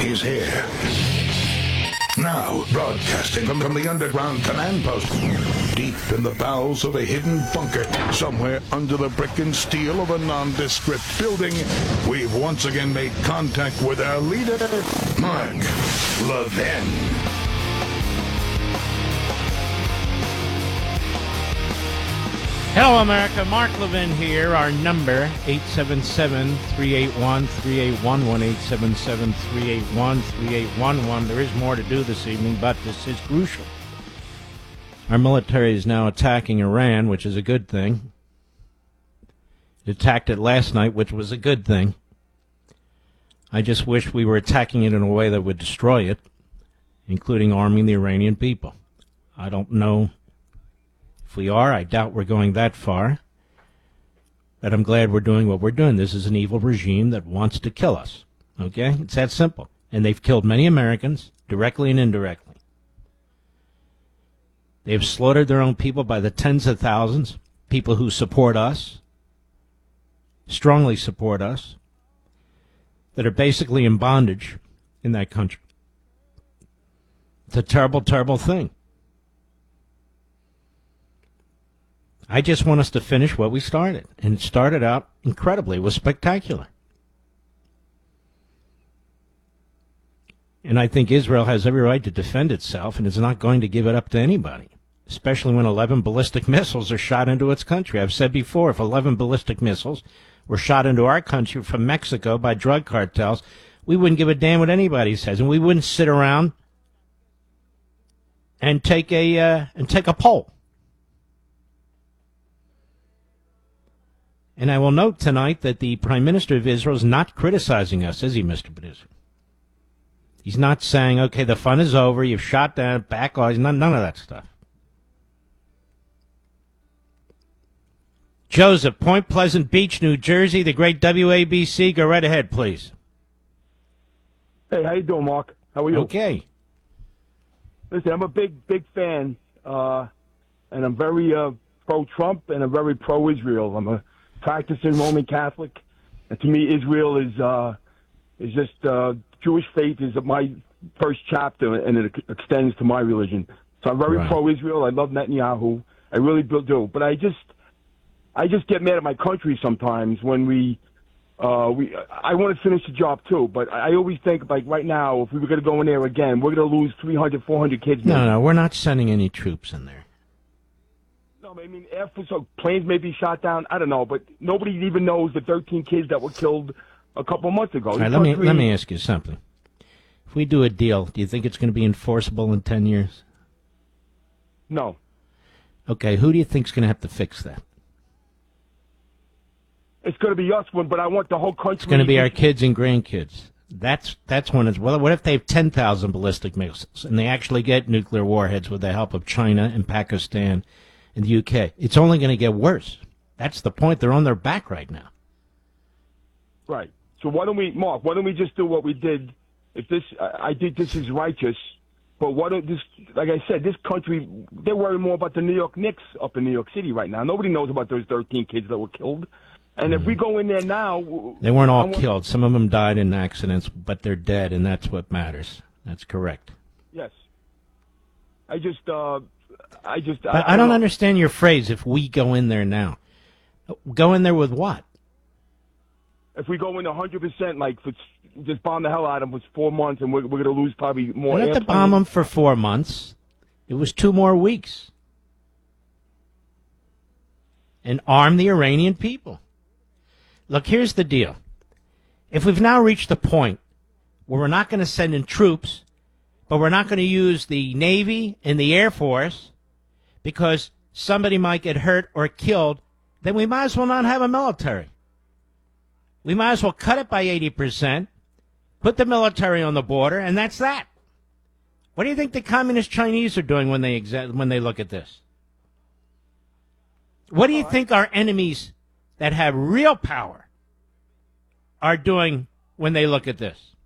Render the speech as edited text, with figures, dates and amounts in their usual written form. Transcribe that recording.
He's here. Now, broadcasting from the underground command post, deep in the bowels of a hidden bunker, somewhere under the brick and steel of a nondescript building, we've once again made contact with our leader, Mark Levin. Hello, America. Mark Levin here. Our number, 877-381-3811, 877-381-3811. There is more to do this evening, but this is crucial. Our military is now attacking Iran, which is a good thing. It attacked it last night, which was a good thing. I just wish we were attacking it in a way that would destroy it, including arming the Iranian people. I don't know. If we are, I doubt we're going that far. But I'm glad we're doing what we're doing. This is an evil regime that wants to kill us. Okay? It's that simple. And they've killed many Americans, directly and indirectly. They've slaughtered their own people by the tens of thousands, people who support us, strongly support us, that are basically in bondage in that country. It's a terrible, terrible thing. I just want us to finish what we started. And it started out incredibly. It was spectacular. And I think Israel has every right to defend itself and is not going to give it up to anybody, especially when 11 ballistic missiles are shot into its country. I've said before, if 11 ballistic missiles were shot into our country from Mexico by drug cartels, we wouldn't give a damn what anybody says, and we wouldn't sit around and take a poll. And I will note tonight that the Prime Minister of Israel is not criticizing us, is he, Mr. Producer? He's not saying, okay, the fun is over, you've shot down, back off, none of that stuff. Joseph, Point Pleasant Beach, New Jersey, the great WABC. Go right ahead, please. Hey, how you doing, Mark? How are you? Okay. Listen, I'm a big fan, and I'm very pro-Trump, and I'm very pro-Israel. I'm a practicing Roman Catholic, and to me, Israel is just Jewish faith is my first chapter, and it extends to my religion. So I'm very pro-Israel. I love Netanyahu. I really do. But I just get mad at my country sometimes when I want to finish the job too, but I always think, like right now, if we were going to go in there again, we're going to lose 300, 400 kids. No, we're not sending any troops in there. I mean, so planes may be shot down. I don't know, but nobody even knows the 13 kids that were killed a couple months ago. All right, let me ask you something. If we do a deal, do you think it's going to be enforceable in 10 years? No. Okay, who do you think is going to have to fix that? It's going to be us, but I want the whole country. It's going to be our kids and grandkids. That's when it's, well, what if they have 10,000 ballistic missiles and they actually get nuclear warheads with the help of China and Pakistan in the UK? It's only going to get worse. That's the point. They're on their back right now. Right. So why don't we just do what we did? If this, I think this is righteous, but like I said, this country, they're worried more about the New York Knicks up in New York City right now. Nobody knows about those 13 kids that were killed. And if we go in there now... They weren't all killed. Some of them died in accidents, but they're dead, and that's what matters. That's correct. Yes. I don't understand your phrase, if we go in there now. Go in there with what? If we go in 100%, like, just bomb the hell out of them for 4 months, and we're going to lose probably more. We don't have to bomb them for 4 months. It was 2 more weeks. And arm the Iranian people. Look, here's the deal. If we've now reached the point where we're not going to send in troops, but we're not going to use the Navy and the Air Force because somebody might get hurt or killed, then we might as well not have a military. We might as well cut it by 80%, put the military on the border, and that's that. What do you think the communist Chinese are doing when they look at this? What do you think our enemies that have real power are doing when they look at this?